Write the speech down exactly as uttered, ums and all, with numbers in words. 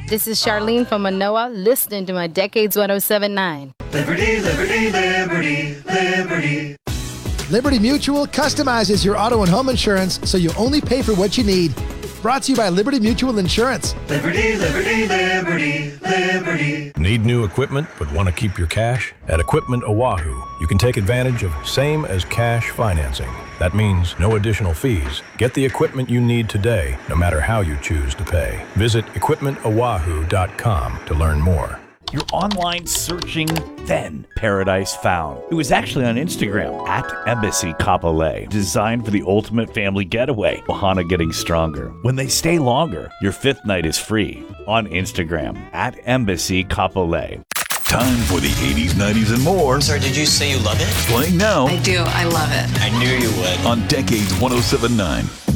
This is Charlene from Manoa, listening to my Decades one oh seven point nine. Liberty, liberty, liberty, liberty. Liberty Mutual customizes your auto and home insurance so you only pay for what you need. Brought to you by Liberty Mutual Insurance. Liberty, liberty, liberty, liberty. Need new equipment but want to keep your cash? At Equipment Oahu, you can take advantage of same as cash financing. That means no additional fees. Get the equipment you need today, no matter how you choose to pay. Visit equipment oahu dot com to learn more. You're online searching, then Paradise Found. It was actually on Instagram, at Embassy Kapolei. Designed for the ultimate family getaway. Wahana getting stronger. When they stay longer, your fifth night is free. On Instagram, at Embassy Kapolei. Time for the eighties, nineties, and more. Sir, did you say you love it? Playing now. I do. I love it. I knew you would. On Decades one oh seven point nine.